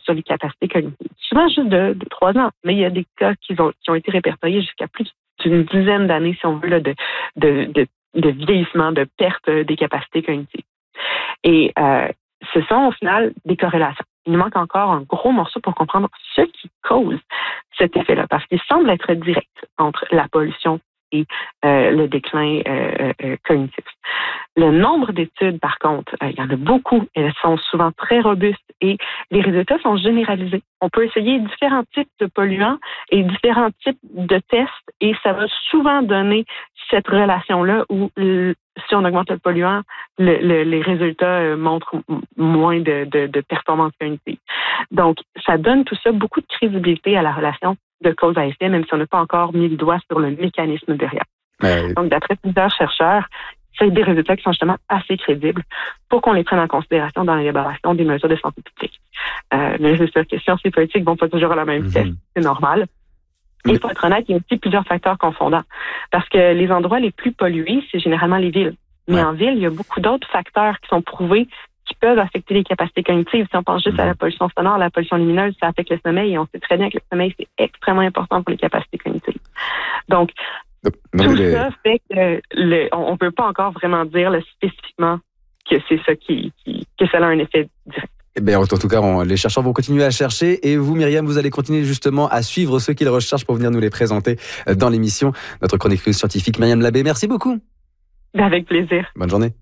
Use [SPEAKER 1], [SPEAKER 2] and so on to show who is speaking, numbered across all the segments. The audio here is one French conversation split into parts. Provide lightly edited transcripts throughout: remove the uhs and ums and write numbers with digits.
[SPEAKER 1] sur les capacités cognitives. Souvent juste de 3 ans, mais il y a des cas qui ont été répertoriés jusqu'à plus d'une dizaine d'années, si on veut, là, de vieillissement, de perte des capacités cognitives. Et ce sont au final des corrélations. Il nous manque encore un gros morceau pour comprendre ce qui cause cet effet-là, parce qu'il semble être direct entre la pollution et le déclin cognitif. Le nombre d'études, par contre, il y en a beaucoup, elles sont souvent très robustes et les résultats sont généralisés. On peut essayer différents types de polluants et différents types de tests et ça va souvent donner cette relation-là où si on augmente le polluant, les résultats montrent moins de performance cognitive. Donc, ça donne tout ça beaucoup de crédibilité à la relation de cause à effet, même si on n'a pas encore mis le doigt sur le mécanisme derrière. Donc, d'après plusieurs chercheurs, c'est des résultats qui sont justement assez crédibles pour qu'on les prenne en considération dans l'élaboration des mesures de santé publique. Mais c'est sûr que sciences et politiques vont pas toujours à la même vitesse, c'est normal. Et pour être honnête, il y a aussi plusieurs facteurs confondants. Parce que les endroits les plus pollués, c'est généralement les villes. Mais en ville, il y a beaucoup d'autres facteurs qui sont prouvés qui peuvent affecter les capacités cognitives. Si on pense juste à la pollution sonore, la pollution lumineuse, ça affecte le sommeil et on sait très bien que le sommeil, c'est extrêmement important pour les capacités cognitives. Donc, tout ça fait que on peut pas encore vraiment dire spécifiquement que c'est ça que ça a un effet direct.
[SPEAKER 2] Eh bien, en tout cas, les chercheurs vont continuer à chercher et vous, Myriam, vous allez continuer justement à suivre ceux qu'ils recherchent pour venir nous les présenter dans l'émission. Notre chroniqueuse scientifique, Myriam Labbé, merci beaucoup.
[SPEAKER 1] Avec plaisir.
[SPEAKER 2] Bonne journée.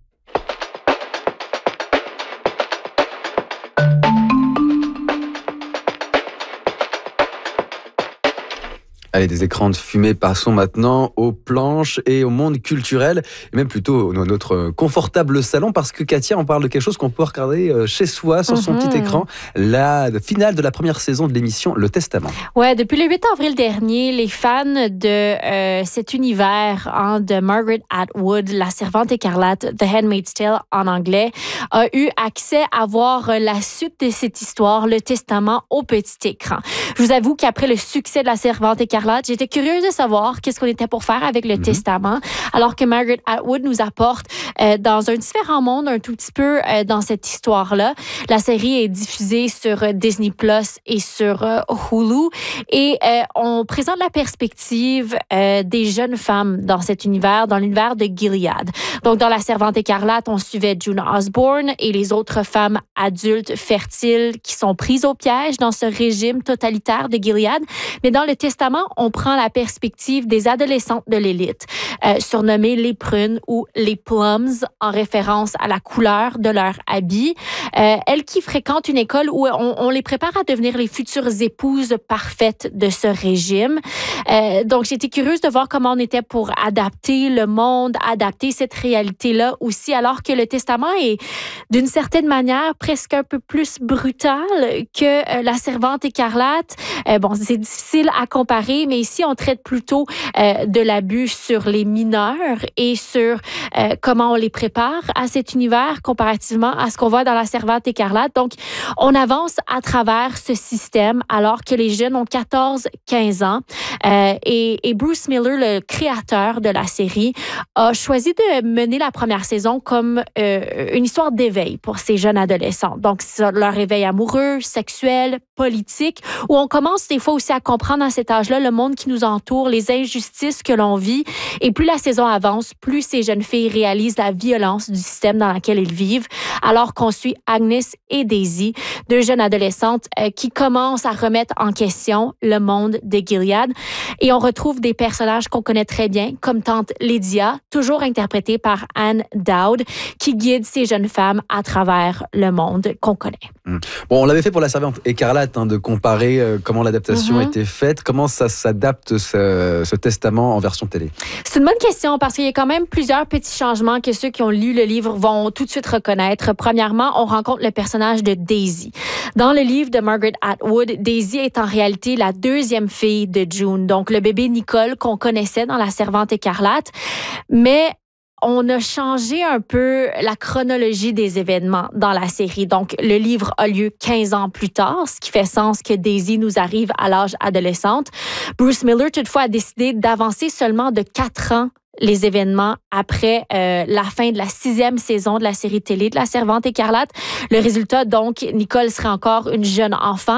[SPEAKER 2] Allez, des écrans de fumée, passons maintenant aux planches et au monde culturel, et même plutôt notre confortable salon, parce que Katia, on parle de quelque chose qu'on peut regarder chez soi, sur son petit écran, la finale de la première saison de l'émission Le Testament.
[SPEAKER 3] Ouais, depuis le 8 avril dernier, les fans de cet univers de Margaret Atwood, La Servante écarlate, The Handmaid's Tale en anglais, a eu accès à voir la suite de cette histoire, Le Testament, au petit écran. Je vous avoue qu'après le succès de La Servante écarlate, j'étais curieuse de savoir qu'est-ce qu'on était pour faire avec le Testament, alors que Margaret Atwood nous apporte dans un différent monde un tout petit peu dans cette histoire-là. La série est diffusée sur Disney Plus et sur Hulu et on présente la perspective des jeunes femmes dans cet univers, dans l'univers de Gilead. Donc, dans La Servante écarlate, on suivait June Osborne et les autres femmes adultes fertiles qui sont prises au piège dans ce régime totalitaire de Gilead. Mais dans le Testament, on prend la perspective des adolescentes de l'élite, surnommées les prunes ou les plums, en référence à la couleur de leur habit. Elles qui fréquentent une école où on les prépare à devenir les futures épouses parfaites de ce régime. Donc, j'étais curieuse de voir comment on était pour adapter le monde, adapter cette réalité-là aussi, alors que le Testament est, d'une certaine manière, presque un peu plus brutal que La Servante écarlate. Bon, c'est difficile à comparer, mais ici, on traite plutôt de l'abus sur les mineurs et sur comment on les prépare à cet univers comparativement à ce qu'on voit dans La Servante écarlate. Donc, on avance à travers ce système alors que les jeunes ont 14-15 ans. Et Bruce Miller, le créateur de la série, a choisi de mener la première saison comme une histoire d'éveil pour ces jeunes adolescents. Donc, c'est leur éveil amoureux, sexuel, politique, où on commence des fois aussi à comprendre à cet âge-là le monde qui nous entoure, les injustices que l'on vit. Et plus la saison avance, plus ces jeunes filles réalisent la violence du système dans lequel elles vivent, alors qu'on suit Agnes et Daisy, deux jeunes adolescentes qui commencent à remettre en question le monde de Gilead. Et on retrouve des personnages qu'on connaît très bien, comme tante Lydia, toujours interprétée par Anne Dowd, qui guide ces jeunes femmes à travers le monde qu'on connaît.
[SPEAKER 2] Bon, on l'avait fait pour La Servante écarlate, de comparer comment l'adaptation était faite. Comment ça s'adapte, ce testament, en version télé? C'est
[SPEAKER 3] une bonne question, parce qu'il y a quand même plusieurs petits changements que ceux qui ont lu le livre vont tout de suite reconnaître. Premièrement, on rencontre le personnage de Daisy. Dans le livre de Margaret Atwood, Daisy est en réalité la deuxième fille de June, donc le bébé Nicole qu'on connaissait dans La Servante écarlate. Mais on a changé un peu la chronologie des événements dans la série. Donc, le livre a lieu 15 ans plus tard, ce qui fait sens que Daisy nous arrive à l'âge adolescente. Bruce Miller, toutefois, a décidé d'avancer seulement de 4 ans les événements après la fin de la 6e saison de la série télé de La Servante écarlate. Le résultat, donc, Nicole serait encore une jeune enfant.